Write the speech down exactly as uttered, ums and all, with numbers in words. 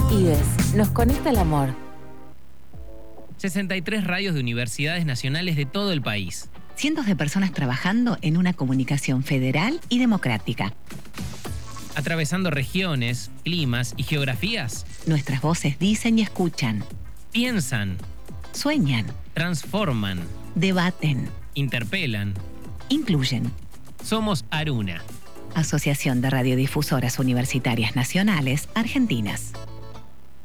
IBES, nos conecta el amor. sesenta y tres radios de universidades nacionales de todo el país. Cientos de personas trabajando en una comunicación federal y democrática. Atravesando regiones, climas y geografías. Nuestras voces dicen y escuchan. Piensan. Sueñan. Transforman. Debaten. Interpelan. Incluyen. Somos Aruna. Asociación de Radiodifusoras Universitarias Nacionales Argentinas.